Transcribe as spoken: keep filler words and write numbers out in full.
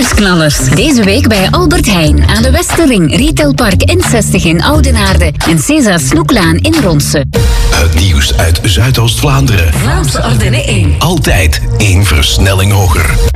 nieuwsknallers. Deze week bij Albert Heijn aan de Westerring, Retailpark N zestig in Oudenaarde en César Snoeklaan in Ronsen. Het nieuws uit Zuidoost-Vlaanderen. Vlaamse Ardennen één. Altijd één versnelling hoger.